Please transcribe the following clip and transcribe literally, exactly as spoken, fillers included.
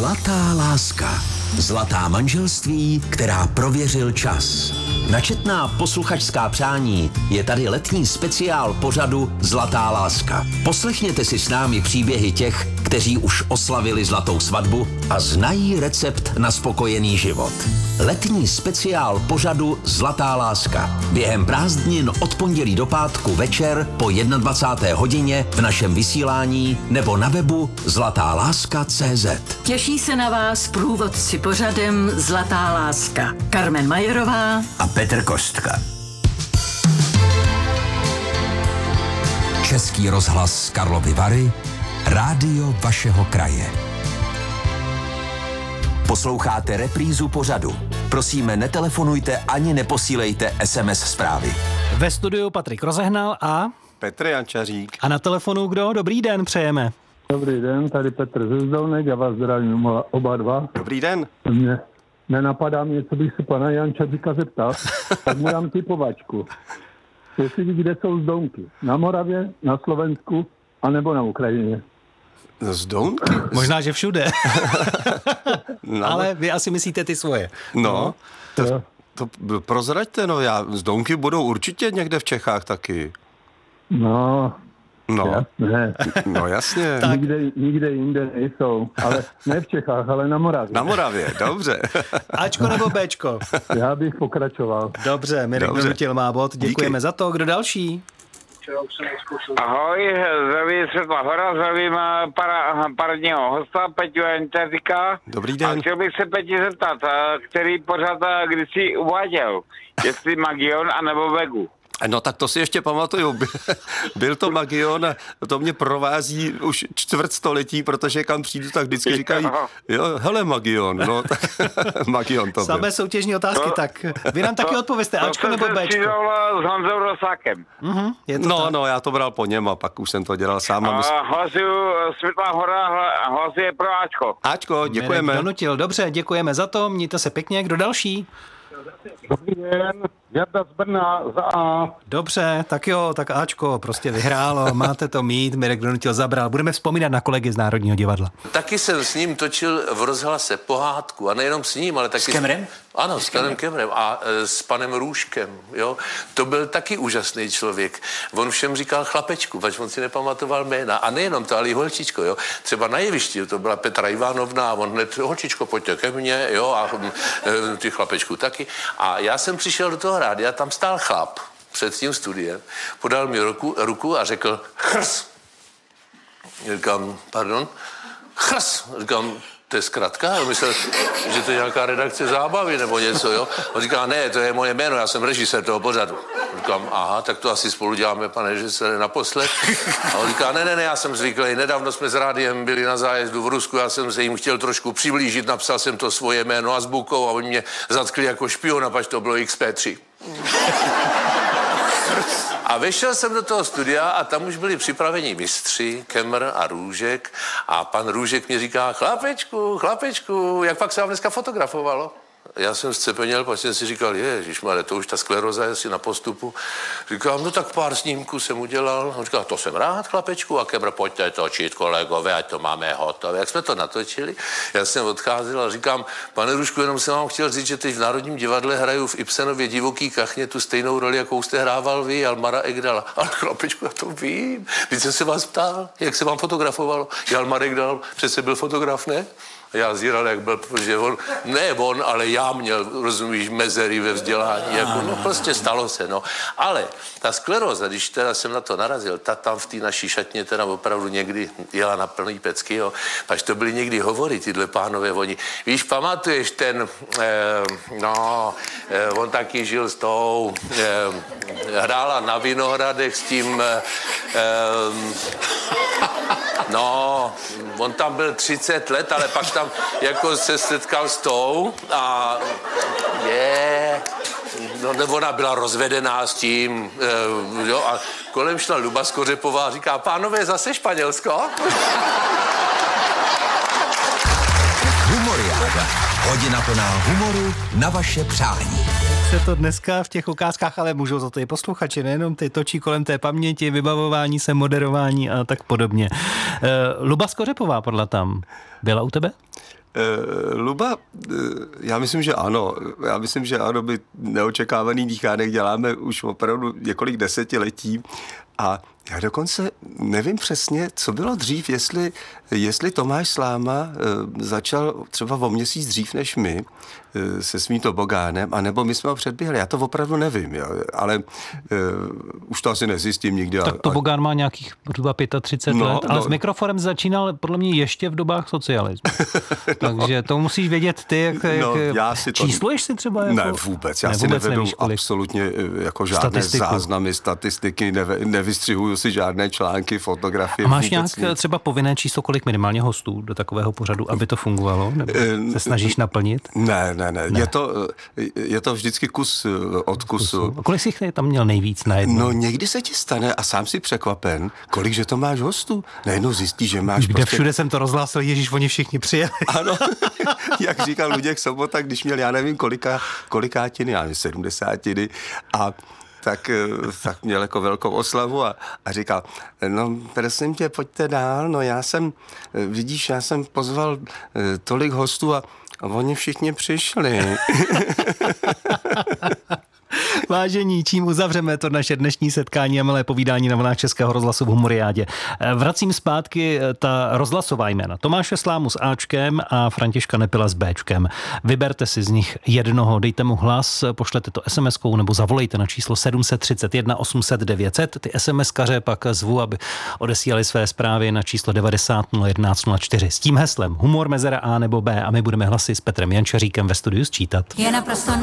Zlatá láska. Zlatá manželství, která prověřil čas. Na četná posluchačská přání je tady letní speciál pořadu Zlatá láska. Poslechněte si s námi příběhy těch, kteří už oslavili zlatou svatbu a znají recept na spokojený život. Letní speciál pořadu Zlatá láska. Během prázdnin od pondělí do pátku večer po dvacáté jedné hodině v našem vysílání nebo na webu zlatá láska tečka cé zet. Těší se na vás průvodci pořadem Zlatá láska. Carmen Majerová a Petr Kostka. Český rozhlas z Karlovy Vary, rádio vašeho kraje. Posloucháte reprízu pořadu. Prosíme, netelefonujte ani neposílejte es em es zprávy. Ve studiu Patrik Rozehnal a Petr Jančařík. A na telefonu kdo? Dobrý den, přejeme. Dobrý den, tady Petr ze Zdolnek, já vás zdravím oba dva. Dobrý den. Mě nenapadá mě, co bych se pana Jančaříka zeptal, tak mu dám typovačku. Jestli ví, kde jsou Zdolnky. Na Moravě, na Slovensku, anebo na Ukrajině. Zdolnky? Možná, že všude. No. Ale vy asi myslíte ty svoje. No, to, to prozraďte, no, já, Zdolnky budou určitě někde v Čechách taky. No, No, ne. no jasně. Tak. Nikde, nikde jinde nejsou, ale ne v Čechách, ale na Moravě. Na Moravě, dobře. Ačko nebo Béčko? Já bych pokračoval. Dobře, Mirek Donutil má bod, děkujeme Díky. za to. Kdo další? Ahoj, zdravím Světla Hora, zdravím para, paradního hosta Peťu Jančaříka. Dobrý den. A chtěl bych se Peti zeptat, který pořád kdysi uváděl, jestli Magion anebo Vegu. No tak to si ještě pamatuju. Byl to Magion a to mě provází už čtvrt století, protože kam přijdu, tak vždycky říkají, jo, hele Magion, no tak Magion to byl. Samé soutěžní otázky, to, tak vy nám taky odpověste, Ačko nebo Béčko? To s Honzou Rosákem. Uh-huh, je to no, tak. no, já to bral po něm a pak už jsem to dělal sám. A mysl... hlasuju Světlá Hora, hlasuje pro Ačko. Ačko, děkujeme. Mirek Donutil, dobře, děkujeme za to, mějte se pěkně. Kdo další? Dobrý den, Jarda z Brna za A. Dobře, tak jo, tak Ačko prostě vyhrálo, máte to mít, Mirek Donutil zabral. Budeme vzpomínat na kolegy z Národního divadla. Taky jsem s ním točil v rozhlase pohádku a nejenom s ním, ale taky... S Kemrem? Ano, s panem Kemrem a e, s panem Růžkem, jo. To byl taky úžasný člověk. On všem říkal chlapečku, pač on si nepamatoval jména. A nejenom to, ale i holčičko, jo. Třeba na jevišti, to byla Petra Ivanovna a on hned, holčičko, pojďte ke mně, jo, a e, ty chlapečku taky. A já jsem přišel do toho rádia, tam stál chlap před tím studiem, podal mi ruku, ruku a řekl chrs. Říkám, pardon, chrs. Říkám, to je zkratka? Já myslel, že to je nějaká redakce zábavy nebo něco, jo? On říká, ne, to je moje jméno, já jsem režisér toho pořadu. Říkám, aha, tak to asi spolu děláme, pane režisére, naposled. A on říká, ne, ne, ne, já jsem zvyklý, nedávno jsme s rádiem byli na zájezdu v Rusku, já jsem se jim chtěl trošku přiblížit, napsal jsem to svoje jméno azbukou a oni mě zatkli jako špiona, pač to bylo iks pé tři. A vešel jsem do toho studia a tam už byli připraveni mistři, Kemr a Růžek. A pan Růžek mi říká, chlapečku, chlapečku, jak pak se vám dneska fotografovalo? Já jsem zcepenil, pak jsem si říkal, ježišmarja, to už ta skleroza je asi na postupu. Říkám, no tak pár snímků jsem udělal. On říkal, to jsem rád, chlapečku, a Kemr, pojďte točit, kolegové, ať to máme hotové. Jak jsme to natočili, já jsem odcházel a říkám, pane Růžku, jenom jsem vám chtěl říct, že teď v Národním divadle hraju v Ibsenově Divoký kachně tu stejnou roli, jakou jste hrával vy, Jalmara Ekdala. Ale chlapečku, já to vím. Víc jsem se vás ptal, jak se vám fotografovalo. Jalmar Ekdal přece byl fotograf, ne? Já zíral, jak byl, protože on, ne on, ale já měl, rozumíš, mezery ve vzdělání, jako, no prostě stalo se, no. Ale ta skleróza, když teda jsem na to narazil, ta tam v té naší šatně teda opravdu někdy jela na plný pecky, jo. Pač to byly někdy hovory, tyhle pánové, oni, víš, pamatuješ ten, eh, no, eh, on taky žil s tou, eh, hrála na Vinohradech s tím, eh, eh, no, on tam byl třicet let, ale pak tam jako se setkal s tou a je, no nebo ona byla rozvedená s tím, e, jo, a kolem šla Luba Skořepová a říká, pánové, zase Španělsko? Humoriáda. Hodina plná humoru na vaše přání. Se to dneska v těch ukázkách, ale můžou za to i posluchači, nejenom ty točí kolem té paměti, vybavování se, moderování a tak podobně. E, Luba Skořepová podle tam byla u tebe? Luba, já myslím, že ano. Já myslím, že ano, my neočekávaný dýchánek děláme už opravdu několik desetiletí a já dokonce nevím přesně, co bylo dřív, jestli, jestli Tomáš Sláma začal třeba o měsíc dřív než my se svým tobogánem, anebo my jsme ho předběhli. Já to opravdu nevím, jo, ale uh, už to asi nezjistím nikdy. Tak tobogán má nějakých zhruba třicet pět no, let, ale no. s mikrofonem začínal podle mě ještě v dobách socialismu. no. Takže to musíš vědět ty, jak, no, jak já si to... čísluješ si třeba? Jako... Ne, vůbec. Já ne, si vůbec nevedu nevíš, absolutně jako žádné Statistiku. záznamy, statistiky, neve, nevystřihuju si žádné články, fotografie. A máš nějak nic. třeba povinné číslo, kolik minimálně hostů do takového pořadu, aby to fungovalo? Nebo se snažíš naplnit? Ne, ne, ne. ne. Je, to, je to vždycky kus od kusu. A kolik jsi tam měl nejvíc najednou? No někdy se ti stane a sám si překvapen, kolik že to máš hostů. Najednou zjistíš, že máš Kde prostě... všude jsem to rozhlásil, ježíš, oni všichni přijeli. Ano, jak říkal Luděk Sobota, když měl, já nevím, kolika, kolikátiny, já nevím, sedmdesátiny a tak, tak měl jako velkou oslavu a, a říkal, no prosím tě, pojďte dál, no já jsem, vidíš, já jsem pozval tolik hostů a, a oni všichni přišli. Vážení, čím uzavřeme to naše dnešní setkání a milé povídání na vlnách Českého rozhlasu v Humoriádě. Vracím zpátky ta rozhlasová jména. Tomáše Slámu s Ačkem a Františka Nepila s Béčkem. Vyberte si z nich jednoho, dejte mu hlas, pošlete to es em eskou nebo zavolejte na číslo sedm set třicet jedna osm set devět set. Ty SMSkaře pak zvu, aby odesílali své zprávy na číslo devadesát nula jedenáct nula čtyři. S tím heslem humor mezera A nebo B a my budeme hlasy s Petrem Jančaříkem ve studiu sčítat. Je naprosto